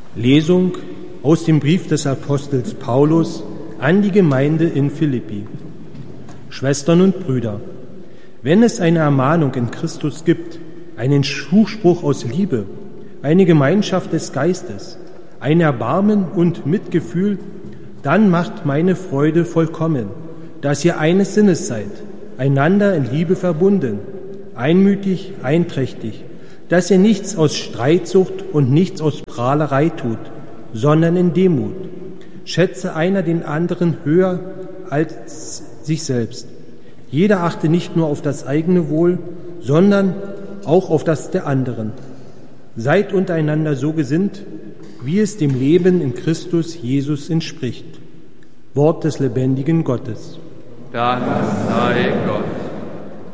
Lesung aus dem Brief des Apostels Paulus an die Gemeinde in Philippi. Schwestern und Brüder, wenn es eine Ermahnung in Christus gibt, einen Zuspruch aus Liebe, eine Gemeinschaft des Geistes, ein Erbarmen und Mitgefühl, dann macht meine Freude vollkommen, dass ihr eines Sinnes seid, einander in Liebe verbunden, einmütig, einträchtig, dass ihr nichts aus Streitsucht und nichts aus Prahlerei tut, sondern in Demut. Schätze einer den anderen höher als sich selbst. Jeder achte nicht nur auf das eigene Wohl, sondern auch auf das der anderen. Seid untereinander so gesinnt, wie es dem Leben in Christus Jesus entspricht. Wort des lebendigen Gottes. Dank sei Gott.